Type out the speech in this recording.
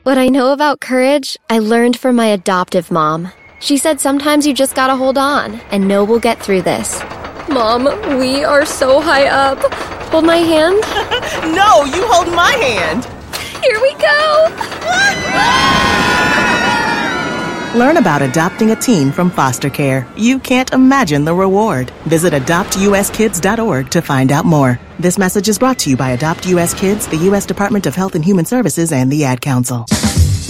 What I know about courage, I learned from my adoptive mom. She said sometimes you just gotta hold on and know we'll get through this. Mom, we are so high up. Hold my hand? No, you hold my hand. Here we go. Learn about adopting a teen from foster care. You can't imagine the reward. Visit adoptuskids.org to find out more. This message is brought to you by Adopt US Kids, the U.S. Department of Health and Human Services, and the Ad Council.